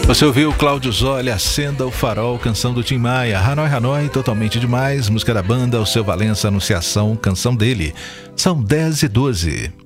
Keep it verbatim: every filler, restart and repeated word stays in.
Você ouviu Cláudio Zoli, Acenda o Farol, canção do Tim Maia. Hanoi, Hanoi, Totalmente Demais, música da banda, o Seu Valença, Anunciação, canção dele. São dez e doze.